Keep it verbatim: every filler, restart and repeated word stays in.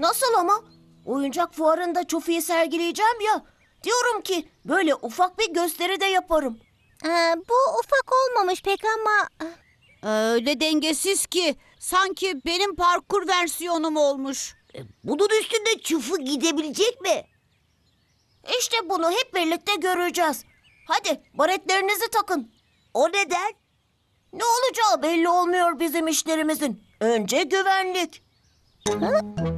Nasıl ama? Oyuncak fuarında Çufi'yi sergileyeceğim ya. Diyorum ki böyle ufak bir gösteri de yaparım. Ee, bu ufak olmamış pek ama... Öyle dengesiz ki sanki benim parkur versiyonum olmuş. Bunun üstünde çufu gidebilecek mi? İşte bunu hep birlikte göreceğiz. Hadi baretlerinizi takın. O neden? Ne olacağı belli olmuyor bizim işlerimizin. Önce güvenlik. Hı?